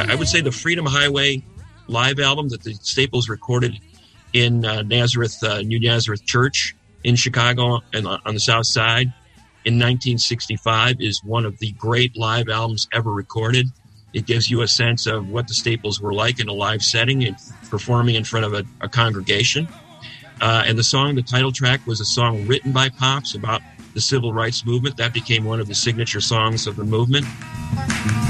I would say the Freedom Highway live album that the Staples recorded in Nazareth, New Nazareth Church in Chicago and on the South Side in 1965 is one of the great live albums ever recorded. It gives you a sense of what the Staples were like in a live setting and performing in front of a congregation. And the song, the title track, was a song written by Pops about the civil rights movement. That became one of the signature songs of the movement.